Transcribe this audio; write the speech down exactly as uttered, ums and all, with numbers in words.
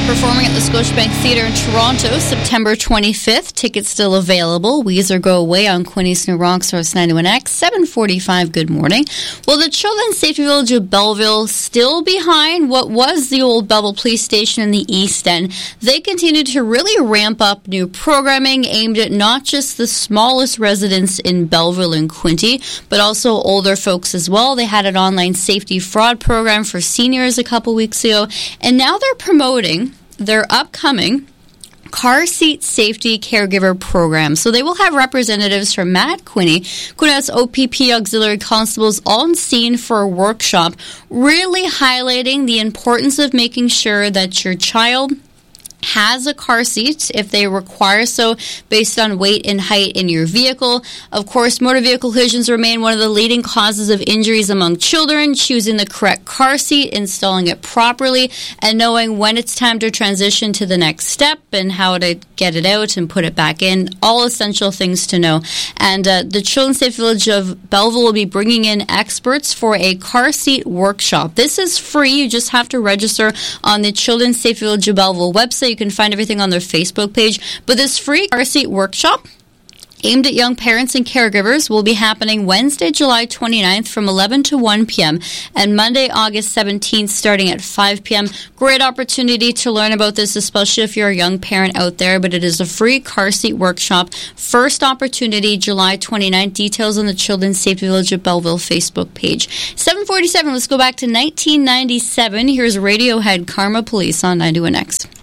Performing at the Scotiabank Theatre in Toronto, September twenty-fifth. Tickets still available. Weezer Go Away on Quinnies New Rock, Source ninety-one X, seven forty-five. Good morning. Well, the Children's Safety Village of Belleville, still behind what was the old Belleville Police Station in the East End. They continue to really ramp up new programming aimed at not just the smallest residents in Belleville and Quinte, but also older folks as well. They had an online safety fraud program for seniors a couple weeks ago, and now they're promoting their upcoming car seat safety caregiver program. So they will have representatives from Matt Quinney, Quinnipiac's O P P auxiliary constables, all on scene for a workshop, really highlighting the importance of making sure that your child has a car seat if they require so based on weight and height in your vehicle. Of course, motor vehicle collisions remain one of the leading causes of injuries among children. Choosing the correct car seat, installing it properly, and knowing when it's time to transition to the next step and how to get it out and put it back in. All essential things to know. And uh, the Children's Safety Village of Belleville will be bringing in experts for a car seat workshop. This is free. You just have to register on the Children's Safety Village of Belleville website. You can find everything on their Facebook page. But this free car seat workshop aimed at young parents and caregivers will be happening Wednesday, July twenty-ninth from eleven to one p.m. and Monday, August seventeenth starting at five p.m. Great opportunity to learn about this, especially if you're a young parent out there, but it is a free car seat workshop. First opportunity, July twenty-ninth. Details on the Children's Safety Village of Belleville Facebook page. seven forty-seven, let's go back to nineteen ninety-seven. Here's Radiohead, Karma Police on ninety-one X.